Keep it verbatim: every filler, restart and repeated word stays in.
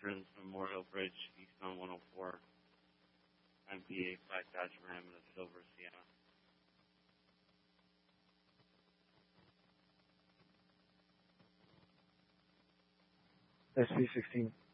Veterans Memorial Bridge, east on one oh four. M P A five Dodge Ram and a silver Sienna. S P sixteen.